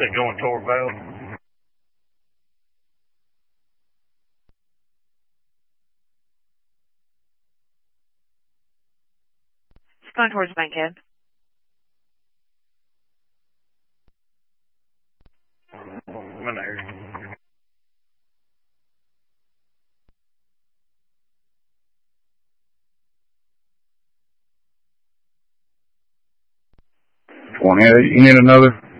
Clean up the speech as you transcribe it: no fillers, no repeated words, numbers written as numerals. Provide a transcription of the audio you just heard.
They're going toward Vale. It's going towards Bankhead. I'm in there. You need another?